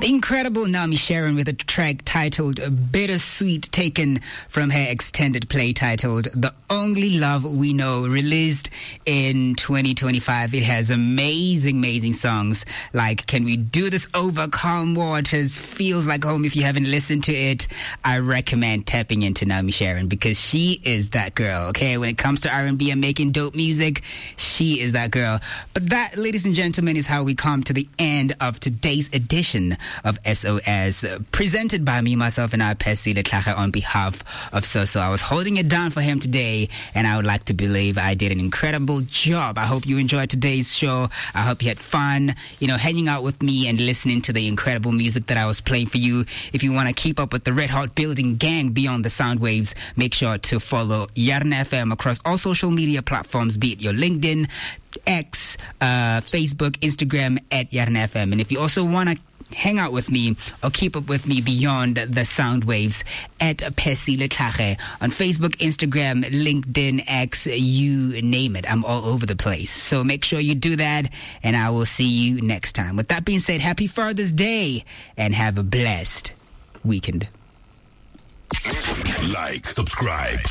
The incredible Naomi Sharon with a track titled Bittersweet, taken from her extended play titled The Only Love We Know, released in 2025. It has amazing songs like Can We Do This Over, Calm Waters, Feels Like Home. If you haven't listened to it, I recommend tapping into Naomi Sharon because she is that girl, okay? When it comes to R&B and making dope music, she is that girl. But that, ladies and gentlemen, is how we come to the end of today's edition of SOS, presented by me, myself, and I, Percy Letlhage, on behalf of Soso. I was holding it down for him today, and I would like to believe I did an incredible job. I hope you enjoyed today's show. I hope you had fun, hanging out with me and listening to the incredible music that I was playing for you. If you want to keep up with the Red Hot Building Gang beyond the sound waves, make sure to follow Yarna FM across all social media platforms, be it your LinkedIn, X, Facebook, Instagram, at Yarna FM. And if you also want to hang out with me or keep up with me beyond the sound waves, at Percy Letlhage on Facebook, Instagram, LinkedIn, X, you name it. I'm all over the place. So make sure you do that, and I will see you next time. With that being said, happy Father's Day and have a blessed weekend. Like, subscribe,